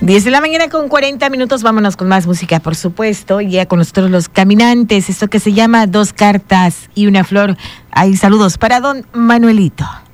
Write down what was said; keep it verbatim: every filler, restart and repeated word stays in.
diez de la mañana con cuarenta minutos, vámonos con más música, por supuesto, ya con nosotros los caminantes, esto que se llama Dos cartas y una flor. Hay saludos para don Manuelito.